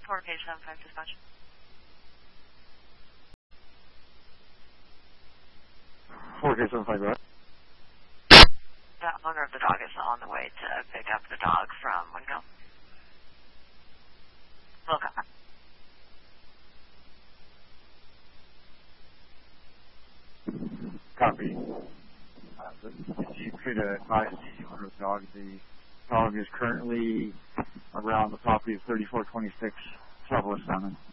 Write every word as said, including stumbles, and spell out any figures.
four K seven five dispatch. four K seven five, right? The owner of the dog is on the way to pick up the dog from Winco. We'll come back. Copy. Uh, if you could advise the owner of the dog, the dog is currently around the property of thirty-four twenty-six Southwest Salmon.